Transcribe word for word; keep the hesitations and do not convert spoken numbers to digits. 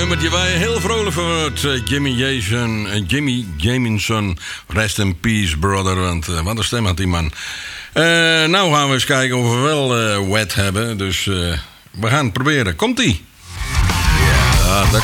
nummertje waar je heel vrolijk van wordt. Uh, Jimmy Jason, uh, Jimmy Jamison, rest in peace, brother. Want uh, wat een stem had die man. Uh, nou gaan we eens kijken of we wel uh, wet hebben. Dus uh, we gaan het proberen. Komt-ie? Ja, dat